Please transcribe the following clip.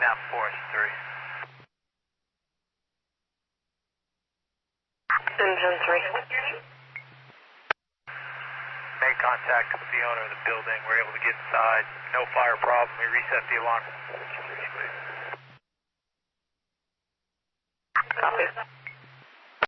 Down 4 is 3. Engine 3. Made contact with the owner of the building. We're able to get inside. No fire problem. We reset the alarm. Copy.